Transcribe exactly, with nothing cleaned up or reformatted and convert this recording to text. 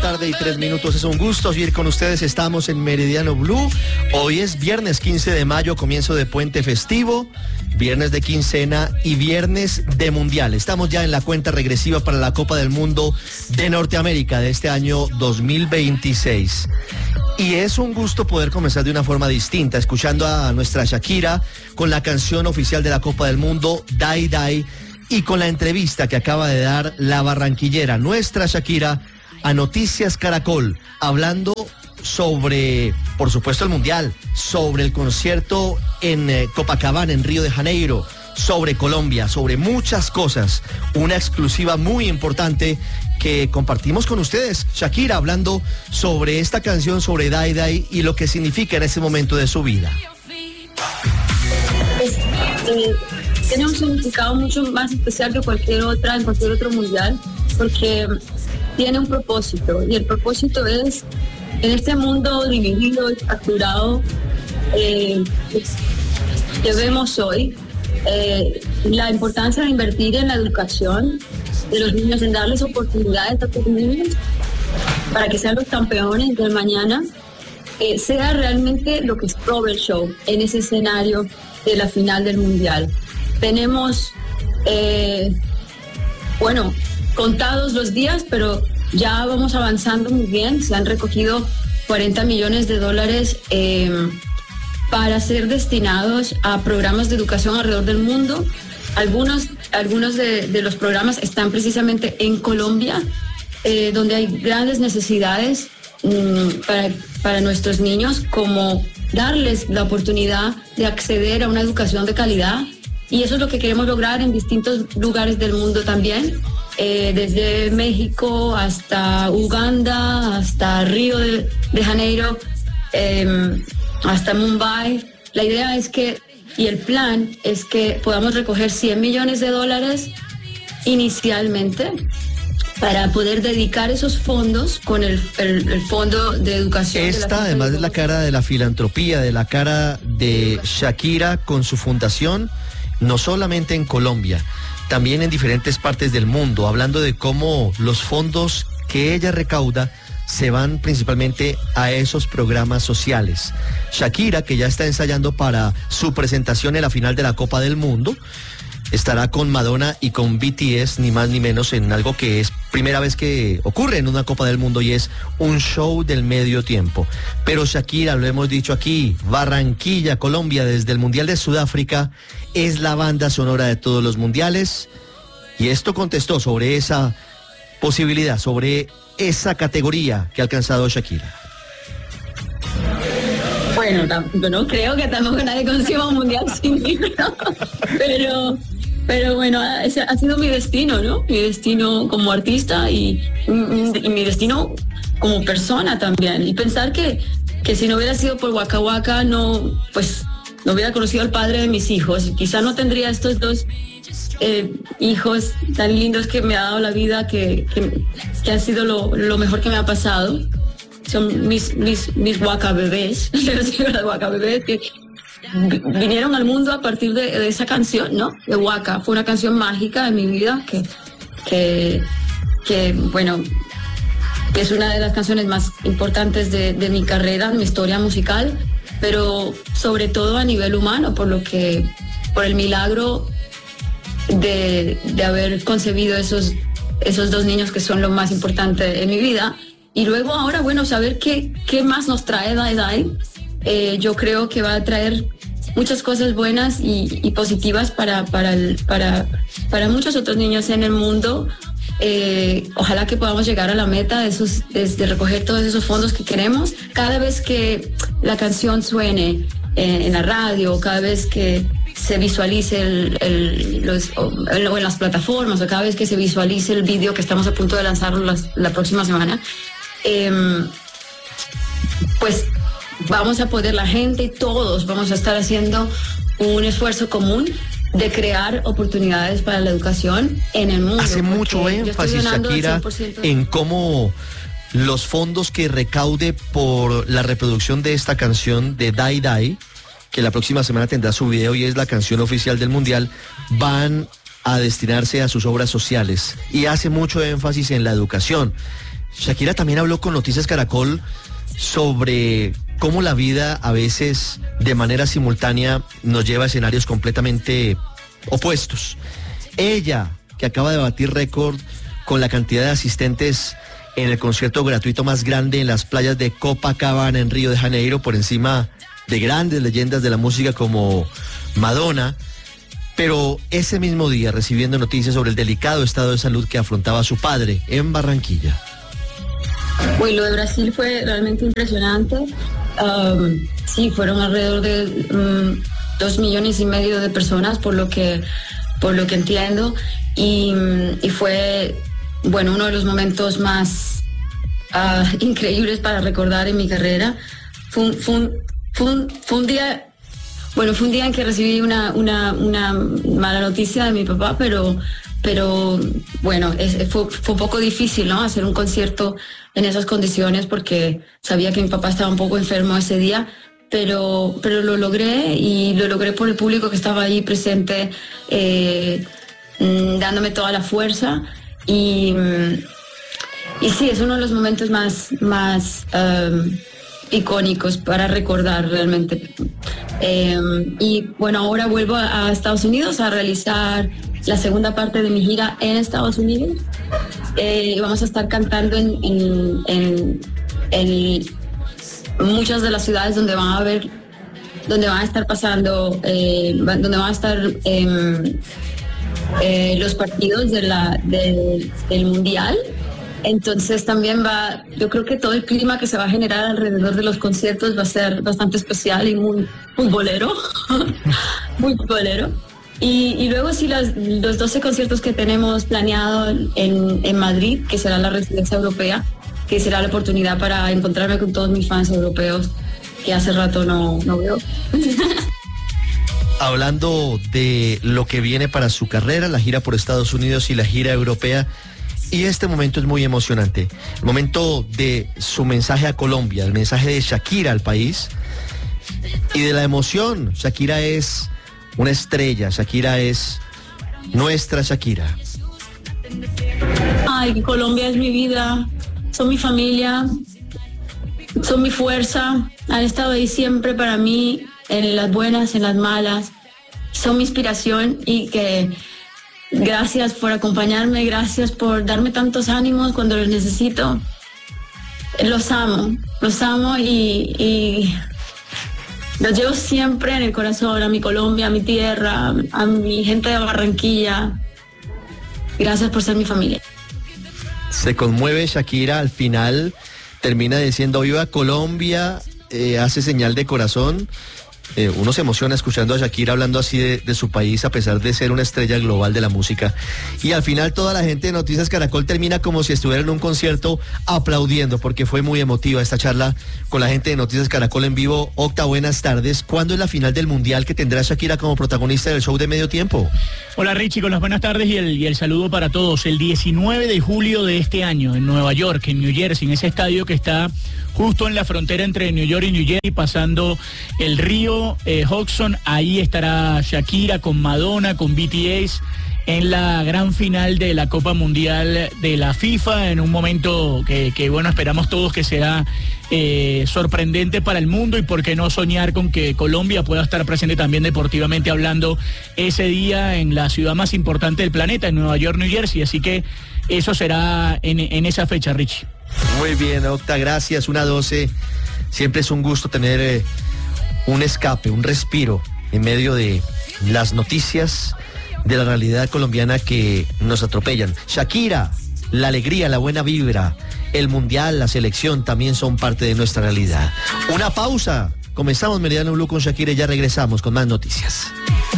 tarde y tres minutos. Es un gusto seguir con ustedes. Estamos en Meridiano Blue. Hoy es viernes quince de mayo, comienzo de puente festivo, viernes de quincena y viernes de mundial. Estamos ya en la cuenta regresiva para la Copa del Mundo de Norteamérica de este año dos mil veintiséis. Y es un gusto poder comenzar de una forma distinta, escuchando a nuestra Shakira con la canción oficial de la Copa del Mundo, Die Die, y con la entrevista que acaba de dar la barranquillera, nuestra Shakira, a Noticias Caracol, hablando sobre, por supuesto, el Mundial, sobre el concierto en eh, Copacabana, en Río de Janeiro, sobre Colombia, sobre muchas cosas. Una exclusiva muy importante que compartimos con ustedes. Shakira hablando sobre esta canción, sobre Die Die y lo que significa en ese momento de su vida. Es, eh, tiene un significado mucho más especial que cualquier otra, en cualquier otro mundial, porque tiene un propósito, y el propósito es, en este mundo dividido y fracturado eh, que vemos hoy, eh, la importancia de invertir en la educación de los niños, en darles oportunidades a los niños para que sean los campeones del mañana, eh, sea realmente lo que es Robert Show en ese escenario de la final del mundial. Tenemos, eh, bueno, contados los días, pero ya vamos avanzando muy bien. Se han recogido cuarenta millones de dólares eh, para ser destinados a programas de educación alrededor del mundo. Algunos, algunos de, de los programas están precisamente en Colombia, eh, donde hay grandes necesidades um, para, para nuestros niños, como darles la oportunidad de acceder a una educación de calidad. Y eso es lo que queremos lograr en distintos lugares del mundo también, eh, desde México hasta Uganda, hasta Río de, de Janeiro, eh, hasta Mumbai. La idea es que, y el plan es que podamos recoger cien millones de dólares inicialmente para poder dedicar esos fondos con el, el, el Fondo de Educación. Esta además es la cara de la filantropía, de la cara de Shakira con su fundación, no solamente en Colombia, también en diferentes partes del mundo, hablando de cómo los fondos que ella recauda se van principalmente a esos programas sociales. Shakira, que ya está ensayando para su presentación en la final de la Copa del Mundo, estará con Madonna y con B T S, ni más ni menos, en algo que es primera vez que ocurre en una Copa del Mundo, y es un show del medio tiempo. Pero Shakira, lo hemos dicho aquí, Barranquilla, Colombia, desde el Mundial de Sudáfrica, es la banda sonora de todos los mundiales, y esto contestó sobre esa posibilidad, sobre esa categoría que ha alcanzado Shakira. Bueno, yo no creo que tampoco nadie consiga un mundial sin mí, ¿no? pero, pero bueno, ese ha sido mi destino, ¿no? Mi destino como artista y, y mi destino como persona también. Y pensar que, que si no hubiera sido por Waka Waka, no, pues, no hubiera conocido al padre de mis hijos. Quizá no tendría estos dos eh, hijos tan lindos que me ha dado la vida, que, que, que han sido lo, lo mejor que me ha pasado. Son mis, mis, mis Waka bebés, las Waka bebés que vinieron al mundo a partir de, de esa canción, ¿no? De Waka. Fue una canción mágica en mi vida que, que, que bueno, que es una de las canciones más importantes de, de mi carrera, de mi historia musical, pero sobre todo a nivel humano, por lo que, por el milagro de, de haber concebido esos, esos dos niños que son lo más importante en mi vida. Y luego ahora, bueno, saber qué, qué más nos trae Die Die, eh, yo creo que va a traer muchas cosas buenas y, y positivas para, para, el, para, para muchos otros niños en el mundo. Eh, ojalá que podamos llegar a la meta de, esos, de, de recoger todos esos fondos que queremos. Cada vez que la canción suene eh, en la radio, cada vez que se visualice el, el, los, o, o en las plataformas, o cada vez que se visualice el vídeo que estamos a punto de lanzar las, la próxima semana, Eh, pues vamos a poder, la gente y todos vamos a estar haciendo un esfuerzo común de crear oportunidades para la educación en el mundo. Hace mucho énfasis, Shakira, en cómo los fondos que recaude por la reproducción de esta canción de Die Die, que la próxima semana tendrá su video y es la canción oficial del Mundial, van a destinarse a sus obras sociales, y hace mucho énfasis en la educación. Shakira también habló con Noticias Caracol sobre cómo la vida a veces de manera simultánea nos lleva a escenarios completamente opuestos. Ella, que acaba de batir récord con la cantidad de asistentes en el concierto gratuito más grande en las playas de Copacabana en Río de Janeiro, por encima de grandes leyendas de la música como Madonna, pero ese mismo día recibiendo noticias sobre el delicado estado de salud que afrontaba su padre en Barranquilla. Uy, lo de Brasil fue realmente impresionante. Um, sí, fueron alrededor de um, dos millones y medio de personas, por lo que, por lo que entiendo, y, y fue, bueno, uno de los momentos más uh, increíbles para recordar en mi carrera. Fue un, fue un, fue un, fue un día, bueno, fue un día en que recibí una, una, una mala noticia de mi papá, pero, pero bueno, es, fue, fue un poco difícil, ¿no? Hacer un concierto en esas condiciones, porque sabía que mi papá estaba un poco enfermo ese día, pero, pero lo logré, y lo logré por el público que estaba ahí presente, eh, dándome toda la fuerza, y, y sí, es uno de los momentos más, más um, icónicos para recordar realmente. Eh, y bueno, ahora vuelvo a, a Estados Unidos a realizar la segunda parte de mi gira en Estados Unidos. Eh, vamos a estar cantando en, en, en, en muchas de las ciudades donde van a ver, donde van a estar pasando, eh, donde van a estar eh, eh, los partidos de la, de, del Mundial. Entonces también va, yo creo que todo el clima que se va a generar alrededor de los conciertos va a ser bastante especial y muy futbolero, muy futbolero. Y, y luego sí, las, los doce conciertos que tenemos planeado en, en Madrid, que será la residencia europea, que será la oportunidad para encontrarme con todos mis fans europeos que hace rato no, no veo. Hablando de lo que viene para su carrera, la gira por Estados Unidos y la gira europea, y este momento es muy emocionante, el momento de su mensaje a Colombia, el mensaje de Shakira al país y de la emoción. Shakira es una estrella, Shakira es nuestra Shakira. Ay, Colombia es mi vida, son mi familia, son mi fuerza, han estado ahí siempre para mí, en las buenas, en las malas, son mi inspiración, y que gracias por acompañarme, gracias por darme tantos ánimos cuando los necesito. Los amo, los amo y, y los llevo siempre en el corazón, a mi Colombia, a mi tierra, a mi gente de Barranquilla. Gracias por ser mi familia. Se conmueve Shakira, al final termina diciendo viva Colombia, eh, hace señal de corazón. Eh, uno se emociona escuchando a Shakira hablando así de, de su país, a pesar de ser una estrella global de la música. Y al final toda la gente de Noticias Caracol termina como si estuviera en un concierto aplaudiendo, porque fue muy emotiva esta charla con la gente de Noticias Caracol en vivo. Octa, buenas tardes. ¿Cuándo es la final del Mundial que tendrá Shakira como protagonista del show de medio tiempo? Hola Richie, con las buenas tardes y el, y el saludo para todos. El diecinueve de julio de este año en Nueva York, en New Jersey, en ese estadio que está justo en la frontera entre New York y New Jersey, pasando el río eh, Hudson. Ahí estará Shakira con Madonna, con B T S, en la gran final de la Copa Mundial de la FIFA, en un momento que, que bueno, esperamos todos que sea eh, sorprendente para el mundo, y por qué no soñar con que Colombia pueda estar presente también deportivamente hablando ese día en la ciudad más importante del planeta, en Nueva York, New Jersey. Así que eso será en, en esa fecha, Richie. Muy bien, Octa, gracias. Una doce. Siempre es un gusto tener eh, un escape, un respiro en medio de las noticias de la realidad colombiana que nos atropellan. Shakira, la alegría, la buena vibra, el mundial, la selección también son parte de nuestra realidad. Una pausa. Comenzamos Meridiano Blue con Shakira y ya regresamos con más noticias.